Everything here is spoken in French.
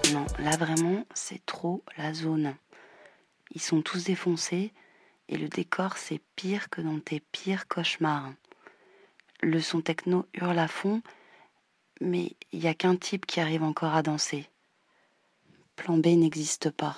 Non, là vraiment, c'est trop la zone. Ils sont tous défoncés et le décor, c'est pire que dans tes pires cauchemars. Le son techno hurle à fond, mais il n'y a qu'un type qui arrive encore à danser. Plan B n'existe pas.